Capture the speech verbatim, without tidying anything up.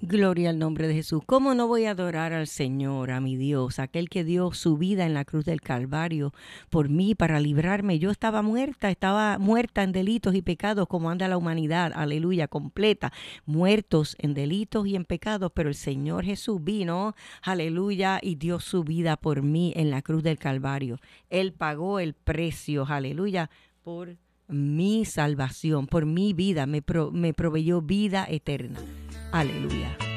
Gloria al nombre de Jesús. ¿Cómo no voy a adorar al Señor, a mi Dios, aquel que dio su vida en la cruz del Calvario por mí, para librarme? Yo estaba muerta, estaba muerta en delitos y pecados, como anda la humanidad, aleluya, completa, muertos en delitos y en pecados, pero el Señor Jesús vino, aleluya, y dio su vida por mí en la cruz del Calvario. Él pagó el precio, aleluya, por mi salvación, por mi vida, me, pro, me proveyó vida eterna. Aleluya.